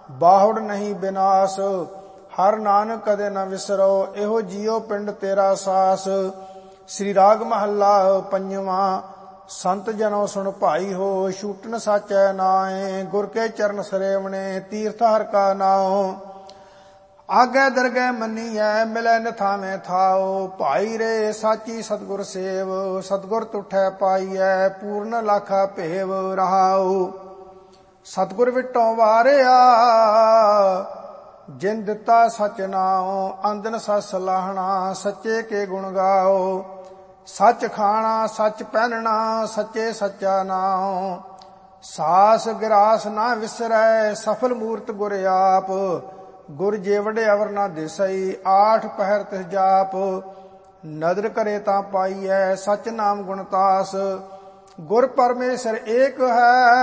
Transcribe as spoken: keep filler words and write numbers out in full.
ਬਾਹੁੜ ਨਹੀਂ ਬਿਨਾਸ਼। ਹਰ ਨਾਨਕ ਕਦੇ ਨ ਵਿਸਰੋ, ਇਹੋ ਜੀਉ ਪਿੰਡ ਤੇਰਾ ਸਾਸ। ਸ੍ਰੀ ਰਾਗ ਮਹੱਲਾ ਪੰਜਵਾਂ। ਸੰਤ ਜਨੋ ਸੁਣ ਭਾਈ ਹੋ, ਛੂਟਨ ਸਾਚੈ ਨਾਏ। ਗੁਰ ਕੇ ਚਰਨ ਸਰੇਵਣੇ, ਤੀਰਥ ਹਰਿ ਕਾ ਨਾਉ। ਆਗੇ ਦਰਗਹਿ ਮੰਨੀਐ, ਮਿਲੈ ਨਿਥਾਵੇਂ ਥਾਉ। ਭਾਈ ਰੇ ਸਾਚੀ ਸਤਿਗੁਰ ਸੇਵ, ਸਤਿਗੁਰ ਤੁਠੈ ਪਾਈਐ। ਪੂਰਨ ਲਾਖਾ ਭੇਵ ਰਹਾਉ। ਸਤਿਗੁਰ ਵਿਟੋਂ ਵਾਰਿਆ, ਜਿਨ ਦਿੱਤਾ ਸਚ ਨਾਉ। ਅੰਦਨ ਸਚ ਸਲਾਹਣਾ, ਸੱਚੇ ਕੇ ਗੁਣ ਗਾਓ। ਸੱਚ ਖਾਣਾ ਸੱਚ ਪਹਿਨਣਾ, ਸੱਚੇ ਸੱਚਾ ਨਾਉ। ਸਾਸ ਗਿਰਾਸ ਨਾ ਵਿਸਰੈ, ਸਫਲ ਮੂਰਤ ਗੁਰ ਆਪ। ਗੁਰ ਜੇਵੜੇ ਅਵਰ ਨਾ ਦਿਸਈ, ਆਠ ਪਹਿਰ ਤਿਸ ਜਾਪ। ਨਦਰ ਕਰੇ ਤਾਂ ਪਾਈਐ, ਸਚ ਨਾਮ ਗੁਣਤਾਸ। ਗੁਰ ਪਰਮੇਸ਼ਰ ਏਕ ਹੈ,